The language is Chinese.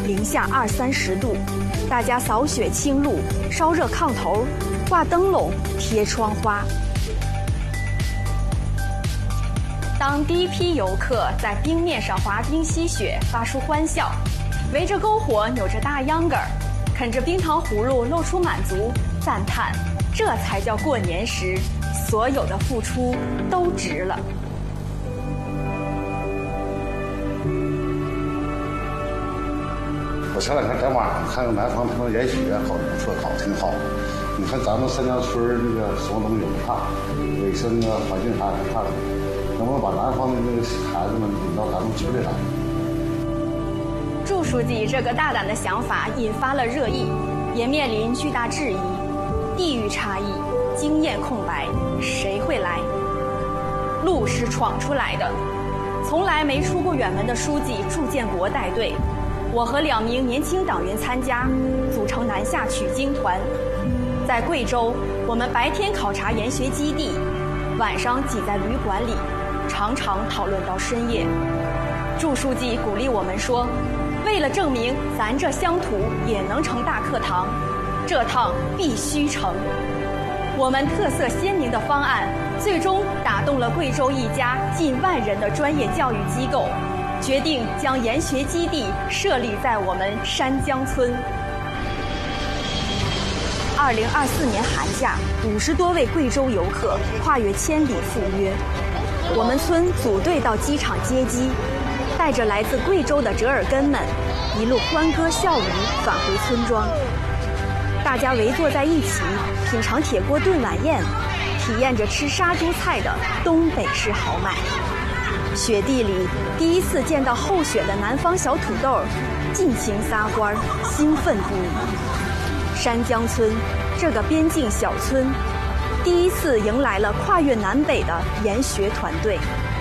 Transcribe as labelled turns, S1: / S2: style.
S1: 零下20-30度，大家扫雪清路，烧热炕头，挂灯笼，贴窗花。当第一批游客在冰面上滑冰吸雪，发出欢笑，围着篝火扭着大秧歌儿，啃着冰糖葫芦，露出满足，赞叹这才叫过年时所有的付出都值了。
S2: 我前两天在网上看南方他们研学搞得不错，搞得挺好。你看咱们三江村那个什么东西也不差，卫生啊、环境啥也不差的，能不能把南方的那个孩子们引到咱们村里来？
S1: 祝书记这个大胆的想法引发了热议，也面临巨大质疑。地域差异，经验空白，谁会来？路是闯出来的，从来没出过远门的书记祝建国带队。我和2名年轻党员参加，组成南下取经团。在贵州，我们白天考察研学基地，晚上挤在旅馆里，常常讨论到深夜。祝书记鼓励我们说，为了证明咱这乡土也能成大课堂，这趟必须成。我们特色鲜明的方案最终打动了贵州一家近万人的专业教育机构，决定将研学基地设立在我们山江村。2024年寒假，50多位贵州游客跨越千里赴约，我们村组队到机场接机，带着来自贵州的折耳根们，一路欢歌笑语返回村庄。大家围坐在一起，品尝铁锅炖晚宴，体验着吃杀猪菜的东北式豪迈。雪地里第一次见到厚雪的南方小土豆，尽情撒欢，兴奋不已。山江村这个边境小村，第一次迎来了跨越南北的研学团队。